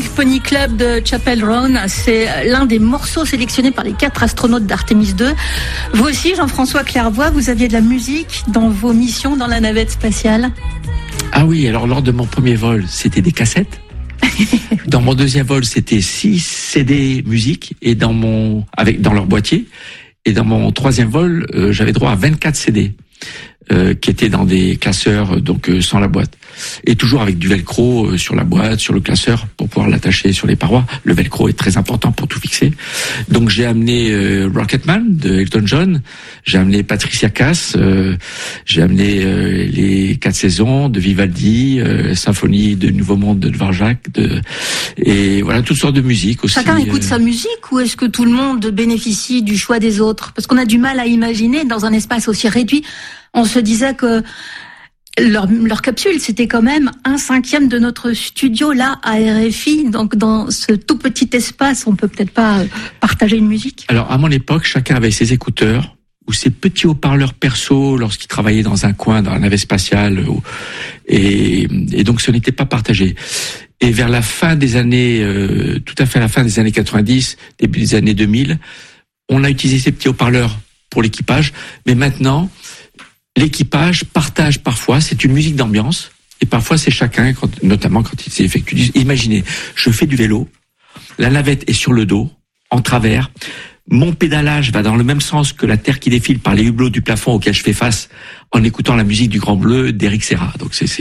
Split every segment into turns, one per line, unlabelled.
Pony Club de Chapel Roan, c'est l'un des morceaux sélectionnés par les 4 astronautes d'Artemis 2. Vous aussi, Jean-François Clairvoy, vous aviez de la musique dans vos missions dans la navette spatiale?
Ah oui, alors lors de mon premier vol, c'était des cassettes. Dans mon deuxième vol, c'était 6 CD musique et dans leur boîtier. Et dans mon troisième vol, j'avais droit à 24 CD. Qui étaient dans des classeurs, donc sans la boîte. Et toujours avec du velcro sur la boîte, sur le classeur, pour pouvoir l'attacher sur les parois. Le velcro est très important pour tout fixer. Donc j'ai amené Rocketman de Elton John, j'ai amené Patricia Cass, j'ai amené les 4 saisons de Vivaldi, Symphonie de Nouveau Monde de Dvorak, et voilà, toutes sortes de musiques aussi.
Chacun écoute sa musique, ou est-ce que tout le monde bénéficie du choix des autres? Parce qu'on a du mal à imaginer, dans un espace aussi réduit, on se disait que leur capsule, c'était quand même 1/5 de notre studio, là, à RFI. Donc, dans ce tout petit espace, on peut peut-être pas partager une musique.
Alors, à mon époque, chacun avait ses écouteurs ou ses petits haut-parleurs perso lorsqu'il travaillait dans un coin, dans la navette spatiale. Et donc, ce n'était pas partagé. Et vers la fin des années, tout à fait à la fin des années 90, début des années 2000, on a utilisé ces petits haut-parleurs pour l'équipage. Mais maintenant, l'équipage partage parfois, c'est une musique d'ambiance, et parfois c'est chacun, notamment quand il s'effectue. Imaginez, je fais du vélo, la navette est sur le dos, en travers, mon pédalage va dans le même sens que la terre qui défile par les hublots du plafond auquel je fais face, en écoutant la musique du Grand Bleu d'Eric Serra. Donc c'est...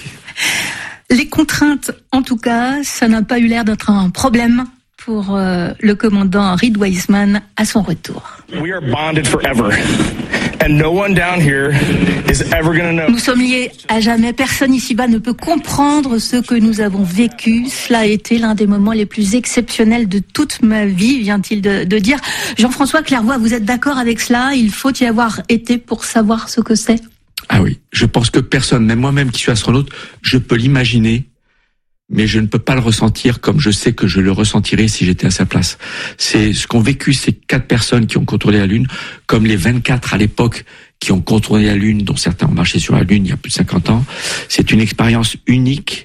Les contraintes, en tout cas, ça n'a pas eu l'air d'être un problème pour le commandant Reed Wiseman à son retour.
We are bonded forever. And no one down here is ever going to know.
Nous sommes liés à jamais. Personne ici-bas ne peut comprendre ce que nous avons vécu. Cela a été l'un des moments les plus exceptionnels de toute ma vie, vient-il de dire. Jean-François Clairvoy, vous êtes d'accord avec cela? Il faut y avoir été pour savoir ce que c'est?
Ah oui, je pense que personne, même moi-même qui suis astronaute, je peux l'imaginer, mais je ne peux pas le ressentir comme je sais que je le ressentirais si j'étais à sa place. C'est ce qu'ont vécu ces 4 personnes qui ont contourné la Lune, comme les 24 à l'époque qui ont contourné la Lune, dont certains ont marché sur la Lune il y a plus de 50 ans. C'est une expérience unique,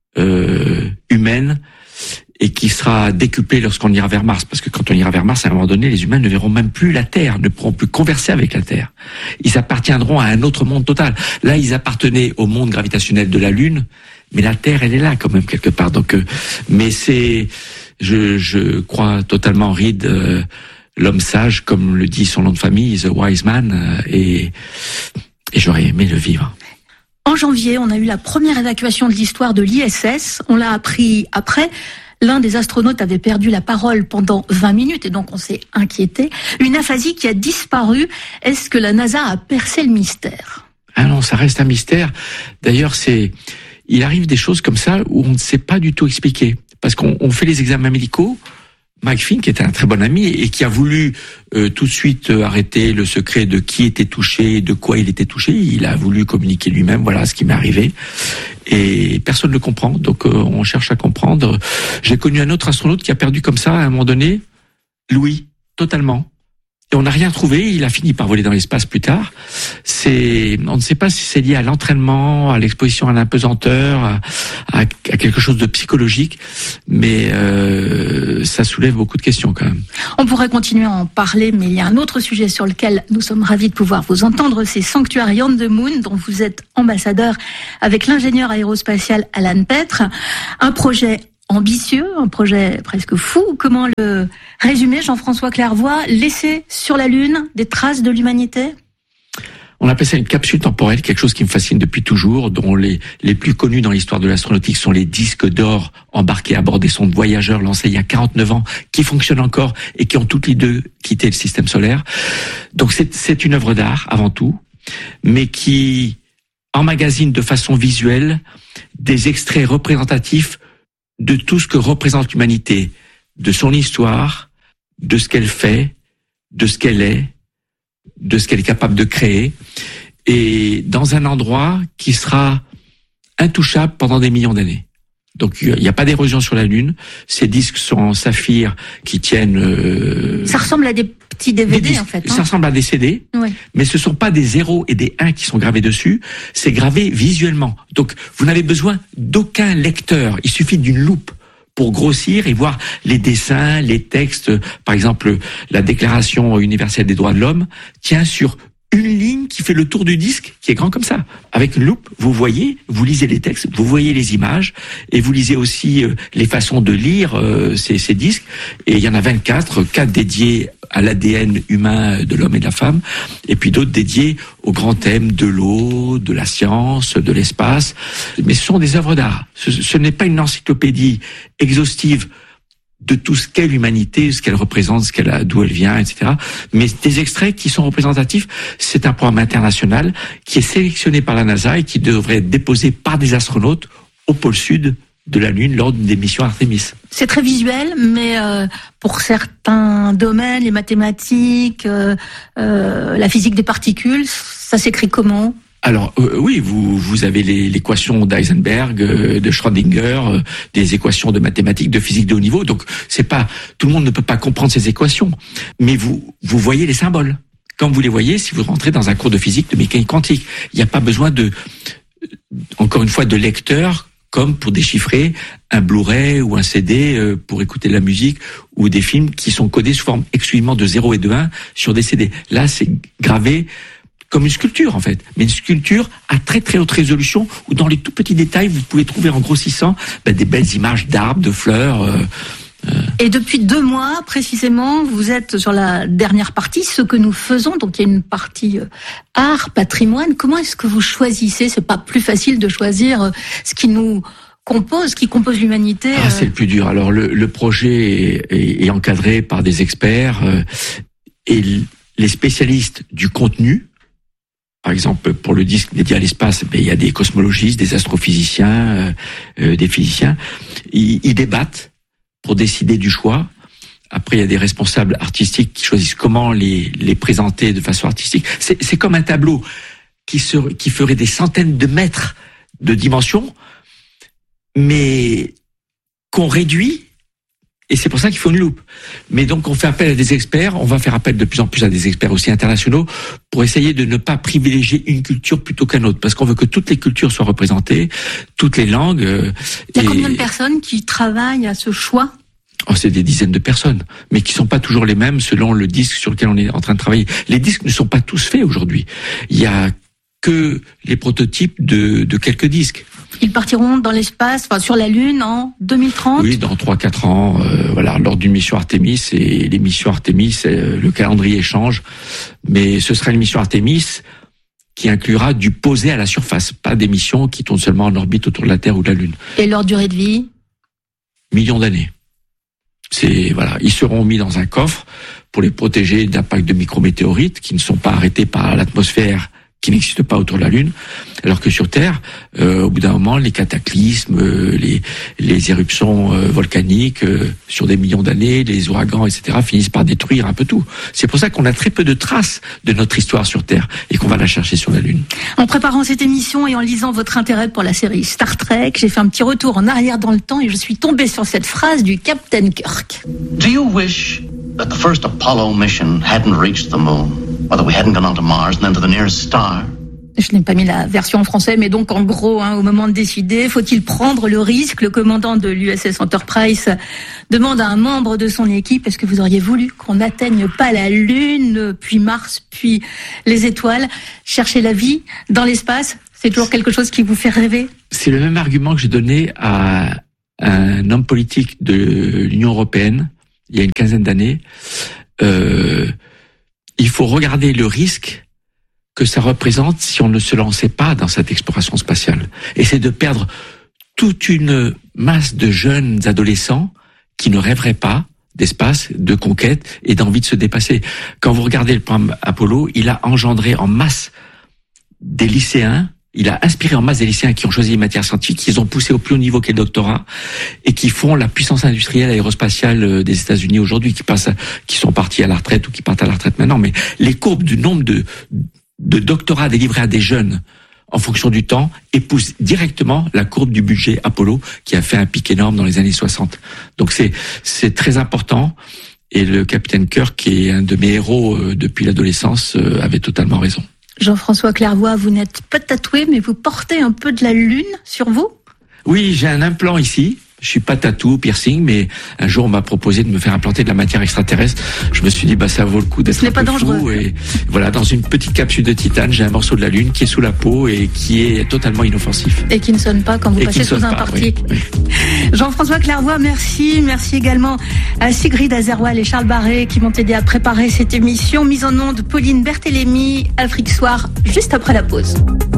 humaine, et qui sera décuplée lorsqu'on ira vers Mars. Parce que quand on ira vers Mars, à un moment donné, les humains ne verront même plus la Terre, ne pourront plus converser avec la Terre. Ils appartiendront à un autre monde total. Là, ils appartenaient au monde gravitationnel de la Lune, mais la Terre, elle est là quand même quelque part. Donc, mais je crois totalement Reed, l'homme sage, comme le dit son nom de famille, The Wise Man, et j'aurais aimé le vivre.
En janvier, on a eu la première évacuation de l'histoire de l'ISS. On l'a appris après. L'un des astronautes avait perdu la parole pendant 20 minutes et donc on s'est inquiété. Une aphasie qui a disparu. Est-ce que la NASA a percé le mystère?
Ah non, ça reste un mystère. D'ailleurs, il arrive des choses comme ça où on ne sait pas du tout expliquer. Parce qu'on fait les examens médicaux. Mike Finn, qui était un très bon ami et qui a voulu tout de suite arrêter le secret de qui était touché, de quoi il était touché, il a voulu communiquer lui-même, voilà ce qui m'est arrivé. Et personne ne le comprend, donc on cherche à comprendre. J'ai connu un autre astronaute qui a perdu comme ça, à un moment donné, l'ouïe, totalement. Et on n'a rien trouvé, il a fini par voler dans l'espace plus tard. On ne sait pas si c'est lié à l'entraînement, à l'exposition à l'impesanteur, à quelque chose de psychologique, mais ça soulève beaucoup de questions quand même.
On pourrait continuer à en parler, mais il y a un autre sujet sur lequel nous sommes ravis de pouvoir vous entendre, c'est Sanctuary on the Moon, dont vous êtes ambassadeur avec l'ingénieur aérospatial Alan Petre. Un projet ambitieux, un projet presque fou. Comment le résumer, Jean-François Clairvoy? Laisser sur la Lune des traces de l'humanité?
On appelle ça une capsule temporelle, quelque chose qui me fascine depuis toujours, dont les plus connus dans l'histoire de l'astronautique sont les disques d'or embarqués à bord des sondes Voyageur lancées il y a 49 ans, qui fonctionnent encore et qui ont toutes les deux quitté le système solaire. Donc c'est une œuvre d'art avant tout, mais qui emmagasine de façon visuelle des extraits représentatifs de tout ce que représente l'humanité, de son histoire, de ce qu'elle fait, de ce qu'elle est capable de créer, et dans un endroit qui sera intouchable pendant des millions d'années. Donc il n'y a pas d'érosion sur la Lune. Ces disques sont en saphir qui tiennent...
Ça ressemble à des petits DVD en fait.
Ça ressemble à des CD,
ouais. Mais
ce sont pas des 0 et des 1 qui sont gravés dessus, c'est gravé visuellement. Donc vous n'avez besoin d'aucun lecteur, il suffit d'une loupe pour grossir et voir les dessins, les textes. Par exemple, la Déclaration universelle des droits de l'homme tient sur une ligne qui fait le tour du disque, qui est grand comme ça. Avec une loupe, vous voyez, vous lisez les textes, vous voyez les images, et vous lisez aussi les façons de lire ces disques. Et il y en a 24 dédiés à l'ADN humain de l'homme et de la femme, et puis d'autres dédiés aux grands thèmes de l'eau, de la science, de l'espace. Mais ce sont des œuvres d'art. Ce n'est pas une encyclopédie exhaustive de tout ce qu'est l'humanité, ce qu'elle représente, d'où elle vient, etc. Mais des extraits qui sont représentatifs. C'est un programme international qui est sélectionné par la NASA et qui devrait être déposé par des astronautes au pôle sud de la Lune lors des missions Artemis.
C'est très visuel, mais pour certains domaines, les mathématiques, la physique des particules, ça s'écrit comment ?
Alors oui, vous avez l'équation d'Heisenberg, de Schrödinger, des équations de mathématiques, de physique de haut niveau. Donc c'est pas tout le monde ne peut pas comprendre ces équations, mais vous voyez les symboles. Quand vous les voyez, si vous rentrez dans un cours de physique, de mécanique quantique, il n'y a pas besoin encore une fois, de lecteur comme pour déchiffrer un Blu-ray ou un CD pour écouter de la musique ou des films qui sont codés sous forme exclusivement de 0 et de 1 sur des CD. Là, c'est gravé comme une sculpture en fait, mais une sculpture à très très haute résolution où dans les tout petits détails vous pouvez trouver en grossissant des belles images d'arbres, de fleurs.
Et depuis 2 mois précisément, vous êtes sur la dernière partie, ce que nous faisons. Donc il y a une partie art, patrimoine. Comment est-ce que vous choisissez ? C'est pas plus facile de choisir ce qui nous compose, qui compose l'humanité.
C'est le plus dur. Alors le projet est encadré par des experts et les spécialistes du contenu. Par exemple, pour le disque dédié à l'espace, il y a des cosmologistes, des astrophysiciens, des physiciens. Ils débattent pour décider du choix. Après, il y a des responsables artistiques qui choisissent comment les présenter de façon artistique. C'est comme un tableau qui ferait des centaines de mètres de dimension, mais qu'on réduit. Et c'est pour ça qu'il faut une loupe. Mais donc, on fait appel à des experts. On va faire appel de plus en plus à des experts aussi internationaux pour essayer de ne pas privilégier une culture plutôt qu'une autre. Parce qu'on veut que toutes les cultures soient représentées, toutes les langues.
Il y a combien de personnes qui travaillent à ce choix ?
C'est des dizaines de personnes, mais qui sont pas toujours les mêmes selon le disque sur lequel on est en train de travailler. Les disques ne sont pas tous faits aujourd'hui. Il y a que les prototypes de quelques disques.
Ils partiront dans l'espace, sur la Lune en 2030 ?
Oui, dans 3-4 ans, lors d'une mission Artemis. Et les missions Artemis, le calendrier change. Mais ce sera une mission Artemis qui inclura du posé à la surface, pas des missions qui tournent seulement en orbite autour de la Terre ou de la Lune.
Et leur durée de vie ?
Millions d'années. Ils seront mis dans un coffre pour les protéger d'impacts de micrométéorites qui ne sont pas arrêtés par l'atmosphère qui n'existe pas autour de la Lune, alors que sur Terre, au bout d'un moment, les cataclysmes, les éruptions volcaniques sur des millions d'années, les ouragans, etc., finissent par détruire un peu tout. C'est pour ça qu'on a très peu de traces de notre histoire sur Terre et qu'on va la chercher sur la Lune.
En préparant cette émission et en lisant votre intérêt pour la série Star Trek, j'ai fait un petit retour en arrière dans le temps et je suis tombée sur cette phrase du Captain Kirk.
Do you wish that the first Apollo mission hadn't reached the moon, or that we hadn't gone on to Mars and then to the nearest star?
Je n'ai pas mis la version en français, mais donc en gros, au moment de décider, faut-il prendre le risque ? Le commandant de l'USS Enterprise demande à un membre de son équipe, est-ce que vous auriez voulu qu'on n'atteigne pas la Lune, puis Mars, puis les étoiles ? Chercher la vie dans l'espace, c'est toujours quelque chose qui vous fait rêver ?
C'est le même argument que j'ai donné à un homme politique de l'Union européenne, il y a une quinzaine d'années. Il faut regarder le risque que ça représente si on ne se lançait pas dans cette exploration spatiale. Et c'est de perdre toute une masse de jeunes adolescents qui ne rêveraient pas d'espace, de conquête et d'envie de se dépasser. Quand vous regardez le programme Apollo, il a engendré en masse des lycéens, il a inspiré en masse des lycéens qui ont choisi les matières scientifiques, qui les ont poussés au plus haut niveau qu'est le doctorat et qui font la puissance industrielle aérospatiale des États-Unis aujourd'hui, qui sont partis à la retraite ou qui partent à la retraite maintenant. Mais les courbes du nombre de doctorats délivrés à des jeunes en fonction du temps épousent directement la courbe du budget Apollo qui a fait un pic énorme dans les années 60. Donc c'est très important et le capitaine Kirk, qui est un de mes héros depuis l'adolescence, avait totalement raison.
Jean-François Clairvoy, vous n'êtes pas tatoué, mais vous portez un peu de la Lune sur vous ?
Oui, j'ai un implant ici, Je suis pas tatou, piercing, mais un jour on m'a proposé de me faire implanter de la matière extraterrestre. Je me suis dit ça vaut le coup d'être un peu fou. Et voilà, dans une petite capsule de titane, j'ai un morceau de la Lune qui est sous la peau et qui est totalement inoffensif.
Et qui ne sonne pas quand vous passez sous un portique. Oui. Jean-François Clairvoy, merci. Merci également à Sigrid Azerwal et Charles Barré qui m'ont aidé à préparer cette émission. Mise en onde Pauline Berthélémy, Afrique Soir, juste après la pause.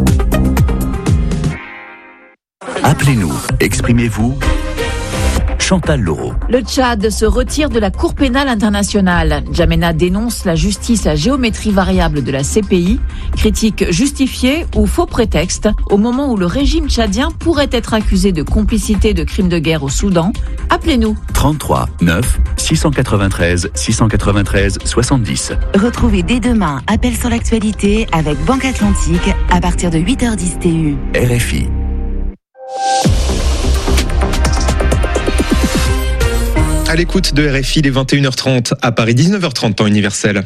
Appelez-nous, exprimez-vous. Chantal Laureau.
Le Tchad se retire de la Cour pénale internationale. N'Djamena dénonce la justice à géométrie variable de la CPI, critique justifiée ou faux prétexte au moment où le régime tchadien pourrait être accusé de complicité de crimes de guerre au Soudan. Appelez-nous.
33 9 693 693 70.
Retrouvez dès demain Appel sur l'actualité avec Banque Atlantique à partir de 8h10 TU.
RFI.
À l'écoute de RFI, les 21h30 à Paris, 19h30 temps universel.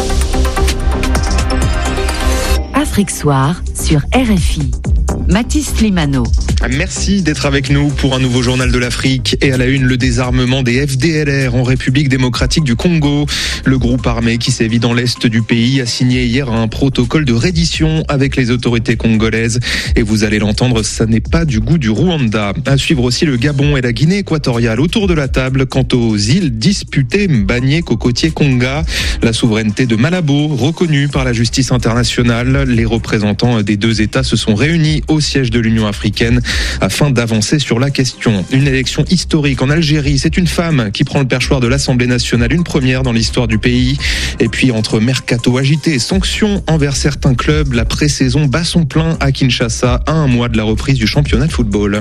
Afrique Soir sur RFI. Mathis Limano.
Merci d'être avec nous pour un nouveau journal de l'Afrique et à la une, le désarmement des FDLR en République démocratique du Congo. Le groupe armé qui sévit dans l'est du pays a signé hier un protocole de reddition avec les autorités congolaises. Et vous allez l'entendre, ça n'est pas du goût du Rwanda. À suivre aussi le Gabon et la Guinée équatoriale autour de la table quant aux îles disputées Mbagné, Cocotier, Konga. La souveraineté de Malabo reconnue par la justice internationale. Les représentants des deux États se sont réunis au siège de l'Union africaine afin d'avancer sur la question. Une élection historique en Algérie, c'est une femme qui prend le perchoir de l'Assemblée nationale, une première dans l'histoire du pays. Et puis entre mercato agité et sanctions envers certains clubs, la pré-saison bat son plein à Kinshasa à un mois de la reprise du championnat de football.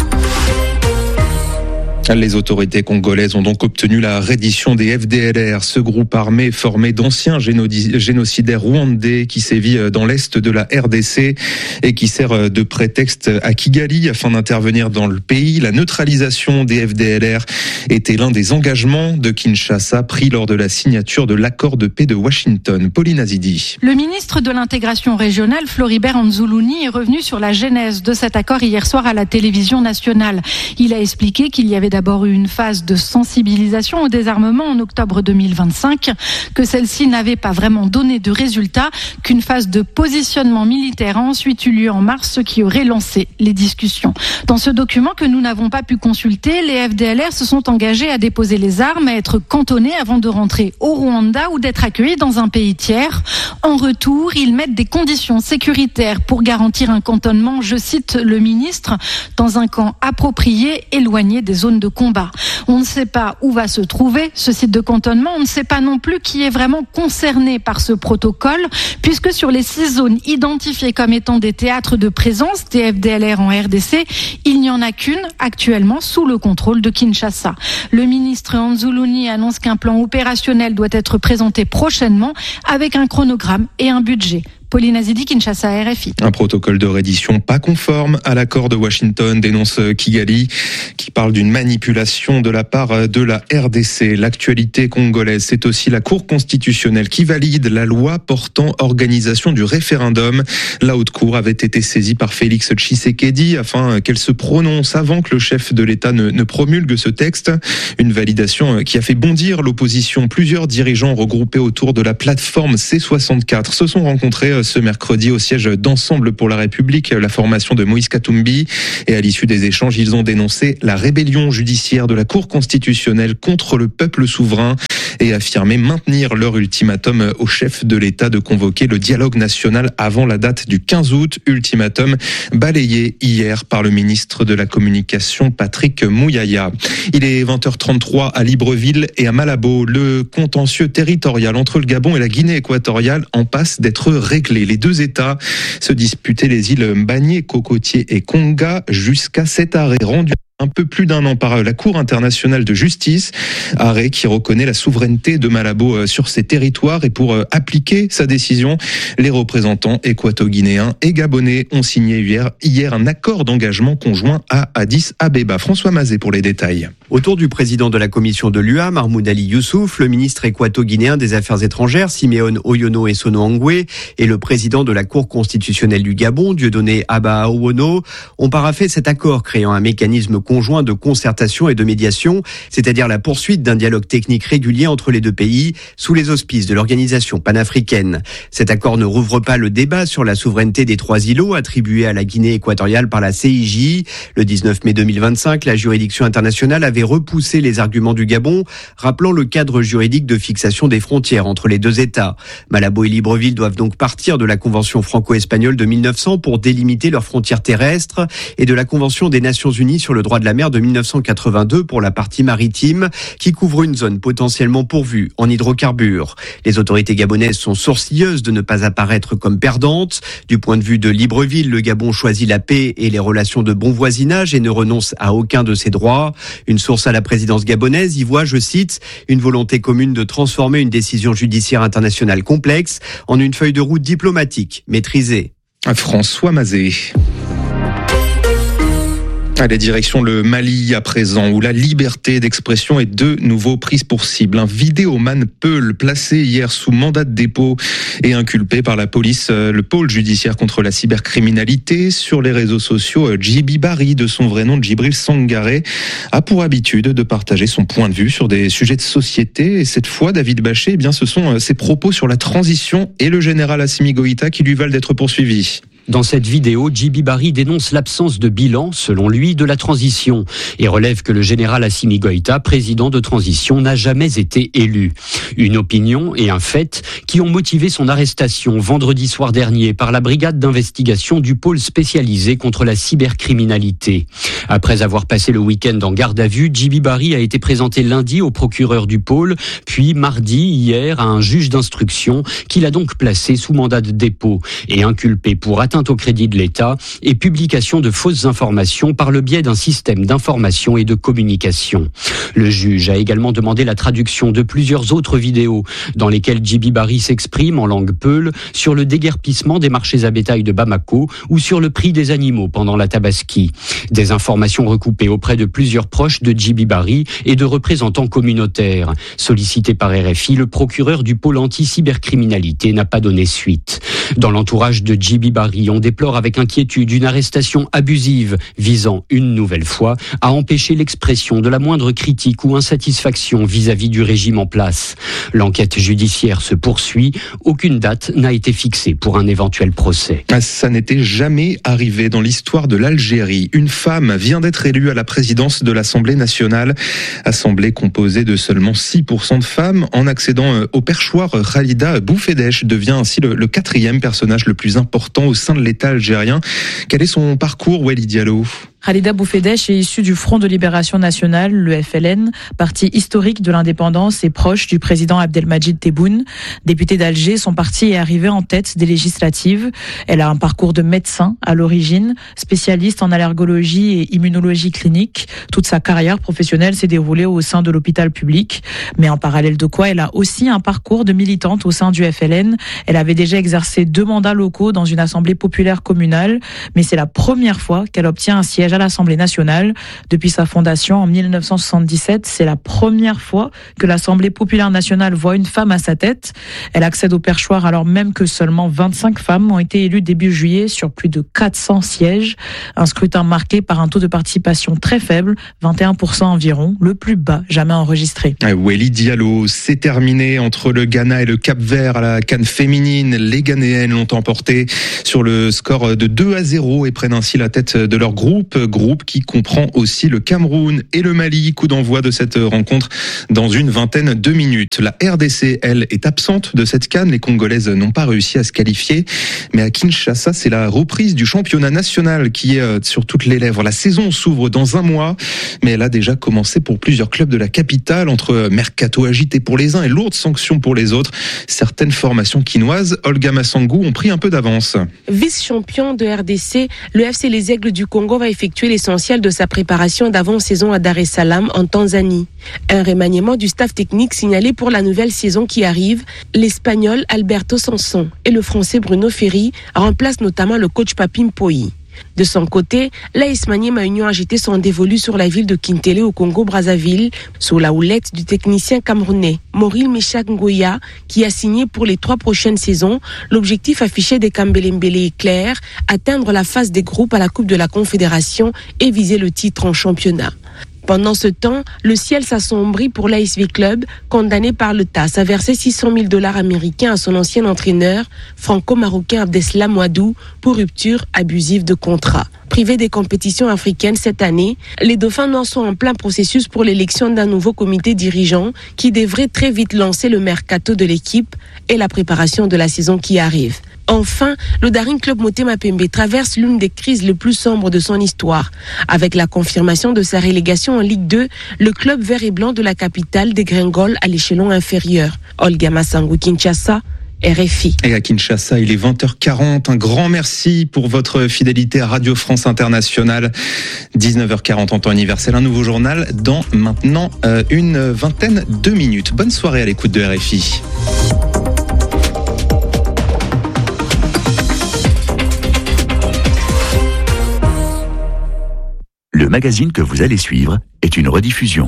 Les autorités congolaises ont donc obtenu la reddition des FDLR, ce groupe armé formé d'anciens génocidaires rwandais qui sévit dans l'est de la RDC et qui sert de prétexte à Kigali afin d'intervenir dans le pays. La neutralisation des FDLR était l'un des engagements de Kinshasa pris lors de la signature de l'accord de paix de Washington. Pauline Azidi.
Le ministre de l'intégration régionale, Floribert Anzoulouni, est revenu sur la genèse de cet accord hier soir à la télévision nationale. Il a expliqué qu'il y avait d'abord eu une phase de sensibilisation au désarmement en octobre 2025, que celle-ci n'avait pas vraiment donné de résultat, qu'une phase de positionnement militaire a ensuite eu lieu en mars, ce qui aurait lancé les discussions. Dans ce document que nous n'avons pas pu consulter, les FDLR se sont engagés à déposer les armes, à être cantonnés avant de rentrer au Rwanda ou d'être accueillis dans un pays tiers. En retour, ils mettent des conditions sécuritaires pour garantir un cantonnement, je cite le ministre, dans un camp approprié, éloigné des zones de combat. On ne sait pas où va se trouver ce site de cantonnement. On ne sait pas non plus qui est vraiment concerné par ce protocole, puisque sur les 6 zones identifiées comme étant des théâtres de présence des FDLR en RDC, il n'y en a qu'une actuellement sous le contrôle de Kinshasa. Le ministre Anzoulouni annonce qu'un plan opérationnel doit être présenté prochainement avec un chronogramme et un budget. Pauline Azidi, Kinshasa, RFI.
Un protocole de reddition pas conforme à l'accord de Washington, dénonce Kigali, qui parle d'une manipulation de la part de la RDC. L'actualité congolaise, c'est aussi la Cour constitutionnelle qui valide la loi portant organisation du référendum. La Haute Cour avait été saisie par Félix Tshisekedi afin qu'elle se prononce avant que le chef de l'État ne promulgue ce texte. Une validation qui a fait bondir l'opposition. Plusieurs dirigeants regroupés autour de la plateforme C64 se sont rencontrés ce mercredi au siège d'Ensemble pour la République, la formation de Moïse Katumbi. Et à l'issue des échanges, ils ont dénoncé la rébellion judiciaire de la Cour constitutionnelle contre le peuple souverain et affirmé maintenir leur ultimatum au chef de l'État de convoquer le dialogue national avant la date du 15 août. Ultimatum balayé hier par le ministre de la Communication, Patrick Mouyaya. Il est 20h33 à Libreville et à Malabo. Le contentieux territorial entre le Gabon et la Guinée équatoriale en passe d'être réglé. Les deux États se disputaient les îles Mbagné, Cocotier et Konga jusqu'à cet arrêt rendu un peu plus d'un an par la Cour internationale de justice, arrêt qui reconnaît la souveraineté de Malabo sur ses territoires. Et pour appliquer sa décision, les représentants équato-guinéens et gabonais ont signé hier un accord d'engagement conjoint à Addis Abeba. François Mazet pour les détails.
Autour du président de la commission de l'UA, Mahmoud Ali Youssouf, le ministre équato-guinéen des Affaires étrangères, Simeon Oyono Essono Angwe, et le président de la Cour constitutionnelle du Gabon, Dieudonné Abba Awono, ont paraphé cet accord créant un mécanisme conjoint de concertation et de médiation, c'est-à-dire la poursuite d'un dialogue technique régulier entre les deux pays, sous les auspices de l'organisation panafricaine. Cet accord ne rouvre pas le débat sur la souveraineté des 3 îlots attribués à la Guinée équatoriale par la CIJ. Le 19 mai 2025, la juridiction internationale avait repoussé les arguments du Gabon, rappelant le cadre juridique de fixation des frontières entre les deux États. Malabo et Libreville doivent donc partir de la Convention franco-espagnole de 1900 pour délimiter leurs frontières terrestres et de la Convention des Nations Unies sur le droit de la mer de 1982 pour la partie maritime qui couvre une zone potentiellement pourvue en hydrocarbures. Les autorités gabonaises sont sourcilleuses de ne pas apparaître comme perdantes. Du point de vue de Libreville, le Gabon choisit la paix et les relations de bon voisinage et ne renonce à aucun de ses droits. Une source à la présidence gabonaise y voit, je cite, une volonté commune de transformer une décision judiciaire internationale complexe en une feuille de route diplomatique maîtrisée.
François Mazet. Allez, direction le Mali à présent, où la liberté d'expression est de nouveau prise pour cible. Un vidéoman Peul, placé hier sous mandat de dépôt et inculpé par la police, le pôle judiciaire contre la cybercriminalité. Sur les réseaux sociaux, Djiby Bari, de son vrai nom Djibril Sangaré, a pour habitude de partager son point de vue sur des sujets de société. Et cette fois, David Bachet, eh bien, ce sont ses propos sur la transition et le général Assimi Goïta qui lui valent d'être poursuivis.
Dans cette vidéo, Djiby Bari dénonce l'absence de bilan, selon lui, de la transition et relève que le général Assimi Goïta, président de transition, n'a jamais été élu. Une opinion et un fait qui ont motivé son arrestation vendredi soir dernier par la brigade d'investigation du pôle spécialisé contre la cybercriminalité. Après avoir passé le week-end en garde à vue, Djiby Bari a été présenté lundi au procureur du pôle, puis mardi, hier, à un juge d'instruction qu'il a donc placé sous mandat de dépôt et inculpé pour atteinte au crédit de l'État et publication de fausses informations par le biais d'un système d'information et de communication. Le juge a également demandé la traduction de plusieurs autres vidéos dans lesquelles Djiby Bari s'exprime en langue peul sur le déguerpissement des marchés à bétail de Bamako ou sur le prix des animaux pendant la Tabaski. Des informations recoupées auprès de plusieurs proches de Djiby Bari et de représentants communautaires. Sollicité par RFI, le procureur du pôle anti-cybercriminalité n'a pas donné suite. Dans l'entourage de Djiby Bari, on déplore avec inquiétude une arrestation abusive visant une nouvelle fois à empêcher l'expression de la moindre critique ou insatisfaction vis-à-vis du régime en place. L'enquête judiciaire se poursuit. Aucune date n'a été fixée pour un éventuel procès.
Ça n'était jamais arrivé dans l'histoire de l'Algérie. Une femme vient d'être élue à la présidence de l'Assemblée nationale. Assemblée composée de seulement 6% de femmes. En accédant au perchoir, Khalida Boufedesh devient ainsi le 4e personnage le plus important au sein de l'État algérien. Quel est son parcours, Wally Diallo ?
Khalida Boufedesh est issue du Front de Libération Nationale, le FLN, parti historique de l'indépendance et proche du président Abdelmadjid Tebboune. Députée d'Alger, son parti est arrivé en tête des législatives. Elle a un parcours de médecin à l'origine, spécialiste en allergologie et immunologie clinique. Toute sa carrière professionnelle s'est déroulée au sein de l'hôpital public. Mais en parallèle de quoi, elle a aussi un parcours de militante au sein du FLN. Elle avait déjà exercé 2 mandats locaux dans une assemblée populaire communale, mais c'est la première fois qu'elle obtient un siège à l'Assemblée nationale. Depuis sa fondation en 1977, c'est la première fois que l'Assemblée populaire nationale voit une femme à sa tête. Elle accède au perchoir alors même que seulement 25 femmes ont été élues début juillet sur plus de 400 sièges. Un scrutin marqué par un taux de participation très faible, 21% environ, le plus bas jamais enregistré.
Wally Diallo, c'est terminé entre le Ghana et le Cap-Vert à la CAN féminine. Les Ghanéennes l'ont emporté sur le score de 2-0 et prennent ainsi la tête de leur groupe qui comprend aussi le Cameroun et le Mali. Coup d'envoi de cette rencontre dans une vingtaine de minutes. La RDC, elle, est absente de cette CAN. Les Congolaises n'ont pas réussi à se qualifier. Mais à Kinshasa, c'est la reprise du championnat national qui est sur toutes les lèvres. La saison s'ouvre dans un mois, mais elle a déjà commencé pour plusieurs clubs de la capitale, entre mercato agité pour les uns et lourdes sanctions pour les autres. Certaines formations quinoises, Olga Massangou, ont pris un peu d'avance.
Vice-champion de RDC, le FC Les Aigles du Congo va effectuer l'essentiel de sa préparation d'avant-saison à Dar es Salaam en Tanzanie. Un remaniement du staff technique signalé pour la nouvelle saison qui arrive. L'Espagnol Alberto Sanson et le Français Bruno Ferri remplacent notamment le coach Papim Poy. De son côté, l'AS Maniema Union a jeté son dévolu sur la ville de Kintele au Congo-Brazzaville, sous la houlette du technicien camerounais Moril Meshak Ngoya, qui a signé pour les 3 prochaines saisons. L'objectif affiché des Kambelembele est clair, atteindre la phase des groupes à la Coupe de la Confédération et viser le titre en championnat. Pendant ce temps, le ciel s'assombrit pour l'ASV Club, condamné par le TAS à verser $600,000 américains à son ancien entraîneur, franco-marocain Abdeslam Ouadou, pour rupture abusive de contrat. Privés des compétitions africaines cette année, les Dauphins noirs sont en plein processus pour l'élection d'un nouveau comité dirigeant qui devrait très vite lancer le mercato de l'équipe et la préparation de la saison qui arrive. Enfin, le Daring Club Motema Pembe traverse l'une des crises les plus sombres de son histoire. Avec la confirmation de sa relégation en Ligue 2, le club vert et blanc de la capitale dégringole à l'échelon inférieur. Olga Massangou, Kinshasa, RFI.
Et à Kinshasa, il est 20h40. Un grand merci pour votre fidélité à Radio France Internationale. 19h40 en temps universel. Un nouveau journal dans maintenant une vingtaine de minutes. Bonne soirée à l'écoute de RFI.
Le magazine que vous allez suivre est une rediffusion.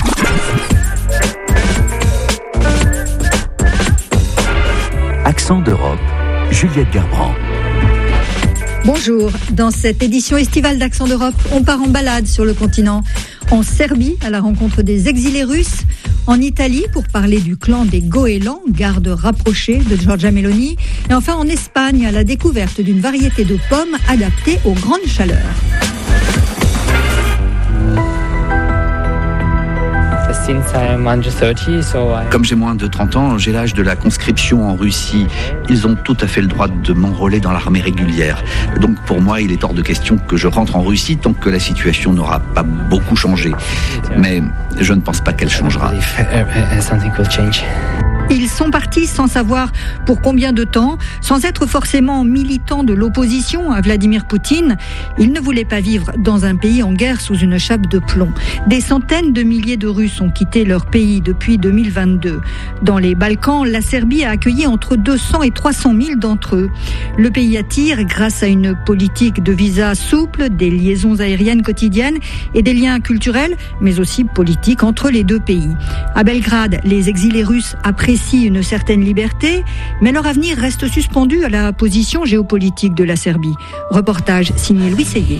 Accent d'Europe, Juliette Garbrand.
Bonjour, dans cette édition estivale d'Accent d'Europe, on part en balade sur le continent. En Serbie, à la rencontre des exilés russes. En Italie, pour parler du clan des Goélands, garde rapprochée de Giorgia Meloni. Et enfin en Espagne, à la découverte d'une variété de pommes adaptée aux grandes chaleurs.
Comme j'ai moins de 30 ans, j'ai l'âge de la conscription en Russie. Ils ont tout à fait le droit de m'enrôler dans l'armée régulière. Donc pour moi, il est hors de question que je rentre en Russie tant que la situation n'aura pas beaucoup changé. Mais je ne pense pas qu'elle changera.
Ils sont partis sans savoir pour combien de temps, sans être forcément militants de l'opposition à Vladimir Poutine. Ils ne voulaient pas vivre dans un pays en guerre sous une chape de plomb. Des centaines de milliers de Russes ont quitté leur pays depuis 2022. Dans les Balkans, la Serbie a accueilli entre 200 et 300 000 d'entre eux. Le pays attire grâce à une politique de visa souple, des liaisons aériennes quotidiennes et des liens culturels, mais aussi politiques entre les deux pays. À Belgrade, les exilés russes apprécient une certaine liberté, mais leur avenir reste suspendu à la position géopolitique de la Serbie. Reportage signé Louis Seyé.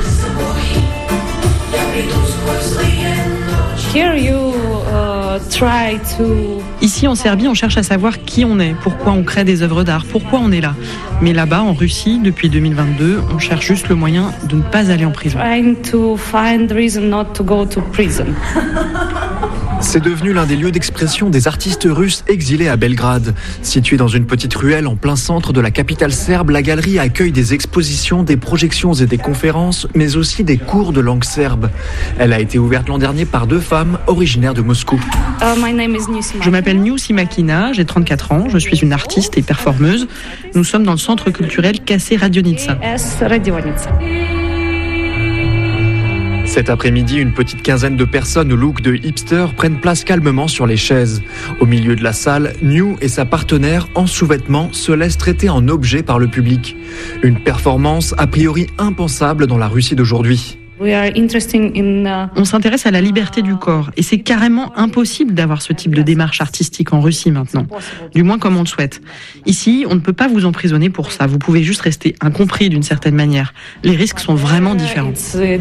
Ici en Serbie, on cherche à savoir qui on est, pourquoi on crée des œuvres d'art, pourquoi on est là. Mais là-bas, en Russie, depuis 2022, on cherche juste le moyen de ne pas aller en prison.
C'est devenu l'un des lieux d'expression des artistes russes exilés à Belgrade. Située dans une petite ruelle en plein centre de la capitale serbe, la galerie accueille des expositions, des projections et des conférences, mais aussi des cours de langue serbe. Elle a été ouverte l'an dernier par 2 femmes originaires de Moscou.
Je m'appelle Niusi Makina, j'ai 34 ans, je suis une artiste et performeuse. Nous sommes dans le centre culturel Kassé Radionica.
Cet après-midi, une petite quinzaine de personnes au look de hipster prennent place calmement sur les chaises. Au milieu de la salle, New et sa partenaire, en sous-vêtements, se laissent traiter en objet par le public. Une performance a priori impensable dans la Russie d'aujourd'hui.
On s'intéresse à la liberté du corps et c'est carrément impossible d'avoir ce type de démarche artistique en Russie maintenant, du moins comme on le souhaite. Ici, on ne peut pas vous emprisonner pour ça, vous pouvez juste rester incompris d'une certaine manière. Les risques sont vraiment différents.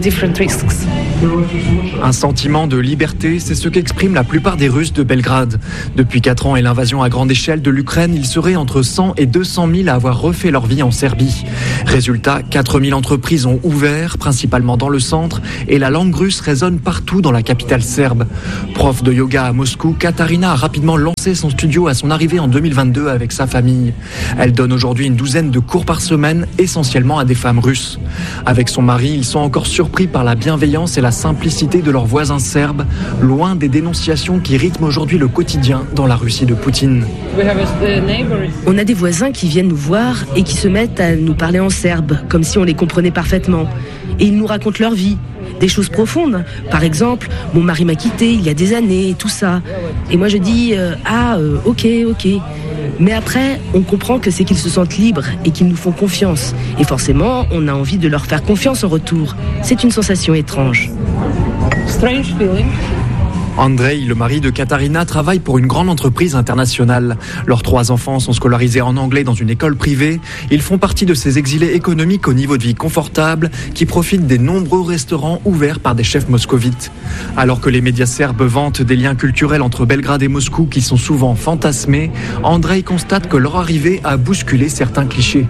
Un sentiment de liberté, c'est ce qu'expriment la plupart des Russes de Belgrade. Depuis 4 ans et l'invasion à grande échelle de l'Ukraine, il serait entre 100 et 200 000 à avoir refait leur vie en Serbie. Résultat, 4 000 entreprises ont ouvert, principalement dans le centre, et la langue russe résonne partout dans la capitale serbe. Prof de yoga à Moscou, Katarina a rapidement lancé son studio à son arrivée en 2022 avec sa famille. Elle donne aujourd'hui une douzaine de cours par semaine, essentiellement à des femmes russes. Avec son mari, ils sont encore surpris par la bienveillance et la simplicité de leurs voisins serbes, loin des dénonciations qui rythment aujourd'hui le quotidien dans la Russie de Poutine.
On a des voisins qui viennent nous voir et qui se mettent à nous parler en serbe, comme si on les comprenait parfaitement. Et ils nous racontent leur vie, des choses profondes. Par exemple, mon mari m'a quitté il y a des années et tout ça. Et moi je dis, ok. Mais après, on comprend que c'est qu'ils se sentent libres et qu'ils nous font confiance. Et forcément, on a envie de leur faire confiance en retour. C'est une sensation étrange.
Strange feeling.
Andrei, le mari de Katarina, travaille pour une grande entreprise internationale. Leurs 3 enfants sont scolarisés en anglais dans une école privée. Ils font partie de ces exilés économiques au niveau de vie confortable qui profitent des nombreux restaurants ouverts par des chefs moscovites. Alors que les médias serbes vantent des liens culturels entre Belgrade et Moscou qui sont souvent fantasmés, Andrei constate que leur arrivée a bousculé certains clichés.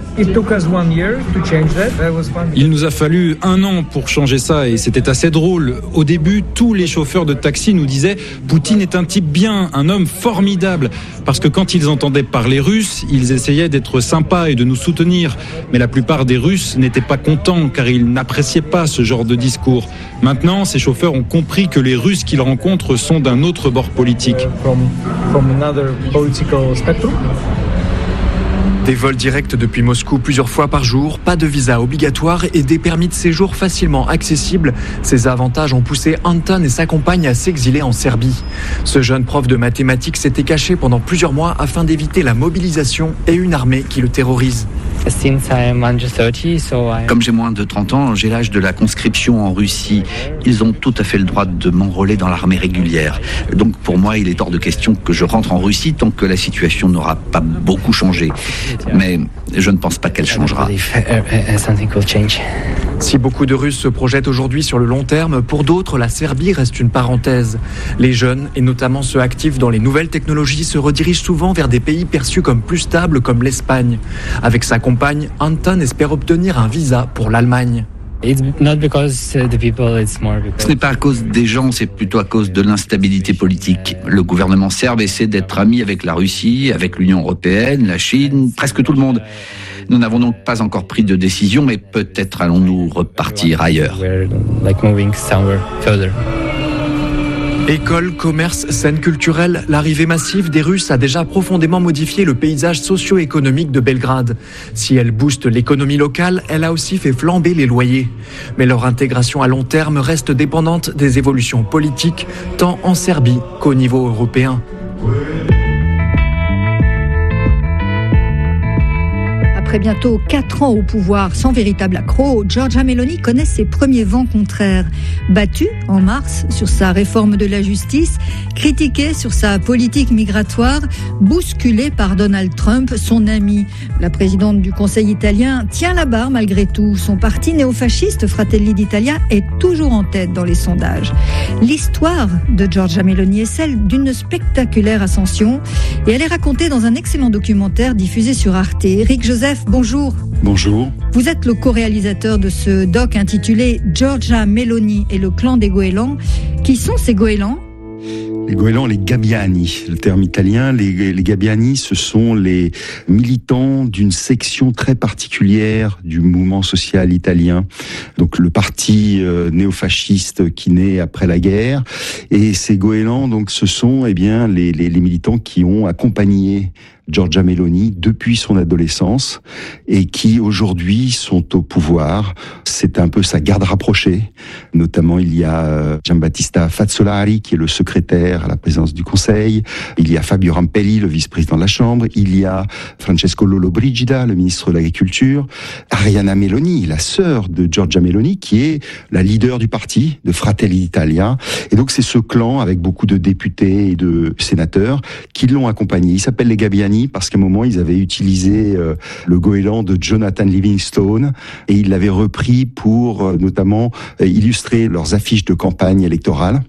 Il nous a fallu 1 an pour changer ça et c'était assez drôle. Au début, tous les chauffeurs de taxi nous disaient « Poutine est un type bien, un homme formidable ». Parce que quand ils entendaient parler russe, ils essayaient d'être sympas et de nous soutenir. Mais la plupart des Russes n'étaient pas contents car ils n'appréciaient pas ce genre de discours. Maintenant, ces chauffeurs ont compris que les Russes qu'ils rencontrent sont d'un autre bord politique.
Des vols directs depuis Moscou plusieurs fois par jour, pas de visa obligatoire et des permis de séjour facilement accessibles. Ces avantages ont poussé Anton et sa compagne à s'exiler en Serbie. Ce jeune prof de mathématiques s'était caché pendant plusieurs mois afin d'éviter la mobilisation et une armée qui le terrorise.
Comme j'ai moins de 30 ans, j'ai l'âge de la conscription en Russie. Ils ont tout à fait le droit de m'enrôler dans l'armée régulière. Donc pour moi, il est hors de question que je rentre en Russie tant que la situation n'aura pas beaucoup changé. Mais je ne pense pas qu'elle changera.
Si beaucoup de Russes se projettent aujourd'hui sur le long terme, pour d'autres, la Serbie reste une parenthèse. Les jeunes, et notamment ceux actifs dans les nouvelles technologies, se redirigent souvent vers des pays perçus comme plus stables comme l'Espagne. Avec sa compagne, Anton espère obtenir un visa pour l'Allemagne.
Ce n'est pas à cause des gens, c'est plutôt à cause de l'instabilité politique. Le gouvernement serbe essaie d'être ami avec la Russie, avec l'Union européenne, la Chine, presque tout le monde. Nous n'avons donc pas encore pris de décision, mais peut-être allons-nous repartir ailleurs.
École, commerce, scène culturelle, l'arrivée massive des Russes a déjà profondément modifié le paysage socio-économique de Belgrade. Si elle booste l'économie locale, elle a aussi fait flamber les loyers. Mais leur intégration à long terme reste dépendante des évolutions politiques, tant en Serbie qu'au niveau européen.
Après bientôt 4 ans au pouvoir sans véritable accroc, Giorgia Meloni connaît ses premiers vents contraires. Battue en mars sur sa réforme de la justice, critiquée sur sa politique migratoire, bousculée par Donald Trump, son ami. La présidente du Conseil italien tient la barre malgré tout. Son parti néofasciste Fratelli d'Italia est toujours en tête dans les sondages. L'histoire de Giorgia Meloni est celle d'une spectaculaire ascension et elle est racontée dans un excellent documentaire diffusé sur Arte. Éric Joseph, bonjour.
Bonjour.
Vous êtes le co-réalisateur de ce doc intitulé Giorgia Meloni et le clan des goélands. Qui sont ces goélands ?
Les goélands, les gabbiani, le terme italien. Les gabbiani, ce sont les militants d'une section très particulière du mouvement social italien. Donc le parti néofasciste qui naît après la guerre. Et ces goélands, donc, ce sont les militants qui ont accompagné Giorgia Meloni depuis son adolescence et qui aujourd'hui sont au pouvoir. C'est un peu sa garde rapprochée. Notamment, il y a Giambattista Fazzolari qui est le secrétaire à la présidence du Conseil. Il y a Fabio Rampelli, le vice-président de la Chambre. Il y a Francesco Lollobrigida, le ministre de l'Agriculture. Ariana Meloni, la sœur de Giorgia Meloni, qui est la leader du parti de Fratelli d'Italia. Et donc, c'est ce clan avec beaucoup de députés et de sénateurs qui l'ont accompagné. Il s'appelle les Gabbiani parce qu'à un moment, ils avaient utilisé le goéland de Jonathan Livingstone et ils l'avaient repris pour notamment illustrer leurs affiches de campagne électorale.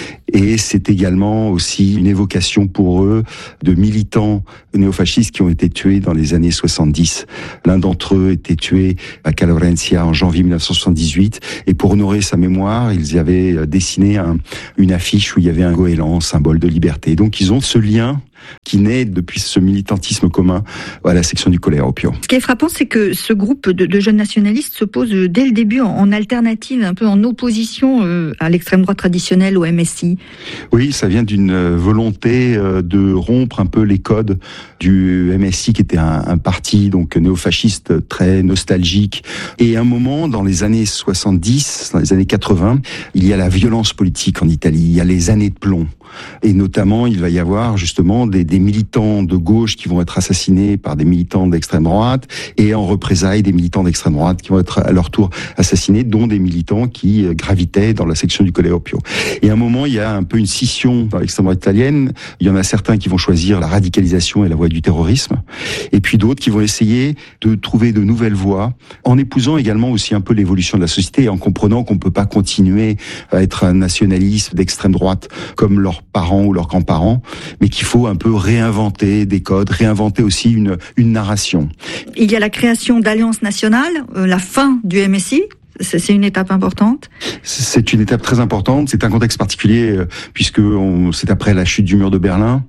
Et c'est également aussi une évocation pour eux de militants néofascistes qui ont été tués dans les années 70. L'un d'entre eux était tué à Calorenzia en janvier 1978. Et pour honorer sa mémoire, ils avaient dessiné une affiche où il y avait un goéland, symbole de liberté. Donc ils ont ce lien qui naît depuis ce militantisme commun à la section du Colère Oppio.
Ce qui est frappant, c'est que ce groupe de jeunes nationalistes se pose dès le début en alternative, un peu en opposition à l'extrême droite traditionnelle, au MSI.
Oui, ça vient d'une volonté de rompre un peu les codes du MSI, qui était un parti donc néofasciste très nostalgique. Et à un moment, dans les années 70, dans les années 80, il y a la violence politique en Italie, il y a les années de plomb. Et notamment, il va y avoir justement des militants de gauche qui vont être assassinés par des militants d'extrême droite, et en représailles des militants d'extrême droite qui vont être à leur tour assassinés, dont des militants qui gravitaient dans la section du Colle Oppio. Et à un moment, il y a un peu une scission dans l'extrême droite italienne. Il y en a certains qui vont choisir la radicalisation et la voie du terrorisme, et puis d'autres qui vont essayer de trouver de nouvelles voies, en épousant également aussi un peu l'évolution de la société et en comprenant qu'on peut pas continuer à être un nationaliste d'extrême droite comme leurs parents ou leurs grands-parents, mais qu'il faut un peu réinventer des codes, réinventer aussi une narration.
Il y a la création d'alliances nationales, la fin du MSI. C'est une étape importante.
C'est une étape très importante. C'est un contexte particulier puisque c'est après la chute du mur de Berlin,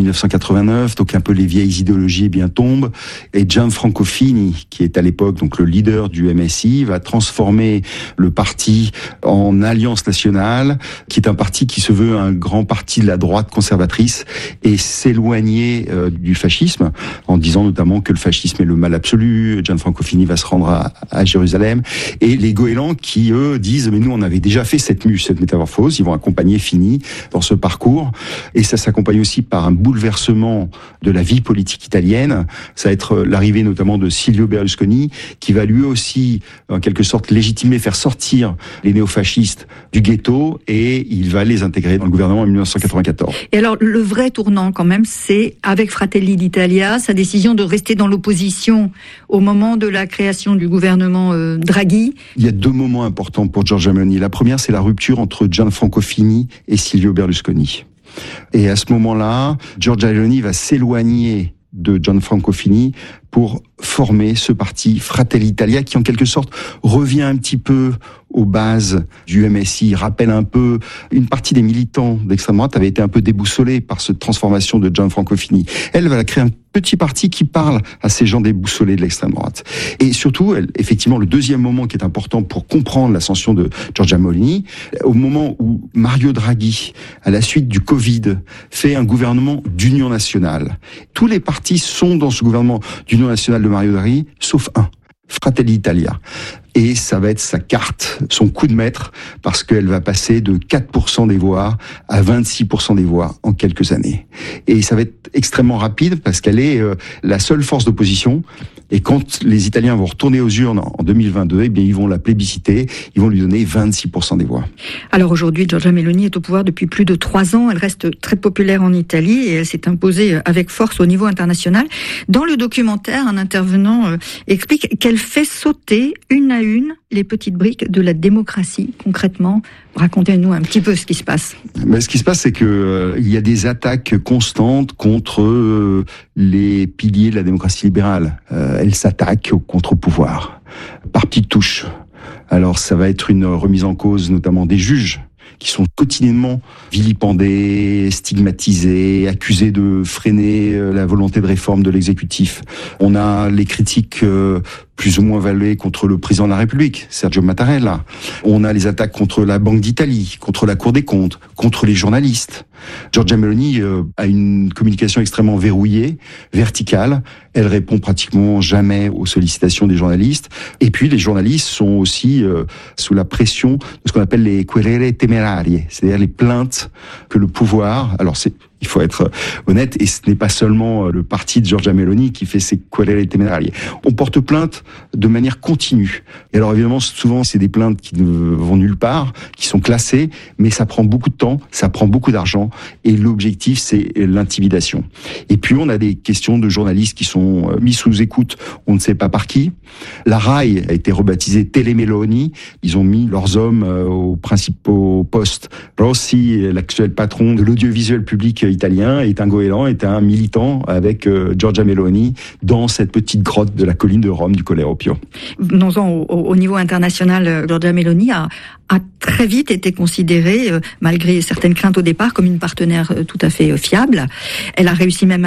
1989. Donc un peu les vieilles idéologies bien tombent. Et Gianfranco Fini, qui est à l'époque donc le leader du MSI, va transformer le parti en alliance nationale, qui est un parti qui se veut un grand parti de la droite conservatrice et s'éloigner du fascisme, en disant notamment que le fascisme est le mal absolu. Gianfranco Fini va se rendre à Jérusalem, et les goélands qui, eux, disent « mais nous, on avait déjà fait cette métamorphose », ils vont accompagner Fini dans ce parcours, et ça s'accompagne aussi par un bouleversement de la vie politique italienne. Ça va être l'arrivée notamment de Silvio Berlusconi, qui va lui aussi, en quelque sorte, légitimer, faire sortir les néofascistes du ghetto, et il va les intégrer dans le gouvernement en 1994.
Et alors, le vrai tournant, quand même, c'est avec Fratelli d'Italia, sa décision de rester dans l'opposition au moment de la création du gouvernement Draghi.
Il y a deux moments importants pour Giorgia Meloni. La première, c'est la rupture entre Gianfranco Fini et Silvio Berlusconi. Et à ce moment-là, Giorgia Meloni va s'éloigner de Gianfranco Fini pour former ce parti Fratelli d'Italia qui, en quelque sorte, revient un petit peu aux bases du MSI, rappelle un peu une partie des militants d'extrême droite avaient été un peu déboussolés par cette transformation de Gianfranco Fini. Elle va créer un petit parti qui parle à ces gens déboussolés de l'extrême droite. Et surtout, effectivement, le deuxième moment qui est important pour comprendre l'ascension de Giorgia Meloni, au moment où Mario Draghi, à la suite du Covid, fait un gouvernement d'union nationale. Tous les partis sont dans ce gouvernement d'union nationale de Mario Draghi, sauf un, Fratelli d'Italia. Et ça va être sa carte, son coup de maître, parce qu'elle va passer de 4% des voix à 26% des voix en quelques années. Et ça va être extrêmement rapide parce qu'elle est la seule force d'opposition. Et quand les Italiens vont retourner aux urnes en 2022, eh bien, ils vont la plébisciter, ils vont lui donner 26% des voix.
Alors aujourd'hui, Giorgia Meloni est au pouvoir depuis plus de 3 ans. Elle reste très populaire en Italie et elle s'est imposée avec force au niveau international. Dans le documentaire, un intervenant explique qu'elle fait sauter une à une les petites briques de la démocratie. Concrètement, racontez-nous un petit peu ce qui se passe.
Mais ce qui se passe, c'est que il y a des attaques constantes contre les piliers de la démocratie libérale. Elle s'attaque au contre-pouvoir par petites touches. Alors ça va être une remise en cause notamment des juges qui sont quotidiennement vilipendés, stigmatisés, accusés de freiner la volonté de réforme de l'exécutif. On a les critiques plus ou moins évaluées contre le président de la République, Sergio Mattarella. On a les attaques contre la Banque d'Italie, contre la Cour des comptes, contre les journalistes. Giorgia Meloni a une communication extrêmement verrouillée, verticale. Elle répond pratiquement jamais aux sollicitations des journalistes. Et puis les journalistes sont aussi sous la pression de ce qu'on appelle les querele temerarie, c'est-à-dire les plaintes que le pouvoir... Alors il faut être honnête, et ce n'est pas seulement le parti de Giorgia Meloni qui fait ces querele temerarie. On porte plainte de manière continue. Et alors évidemment, souvent, c'est des plaintes qui ne vont nulle part, qui sont classées, mais ça prend beaucoup de temps, ça prend beaucoup d'argent, et l'objectif, c'est l'intimidation. Et puis, on a des questions de journalistes qui sont mis sous écoute, on ne sait pas par qui. La RAI a été rebaptisée Telemeloni. Ils ont mis leurs hommes aux principaux postes. Rossi, l'actuel patron de l'audiovisuel public italien, est un goéland, est un militant avec Giorgia Meloni dans cette petite grotte de la colline de Rome du Colle Oppio.
Venons-en au niveau international. Giorgia Meloni a très vite été considérée, malgré certaines craintes au départ, comme une partenaire tout à fait fiable. Elle a réussi même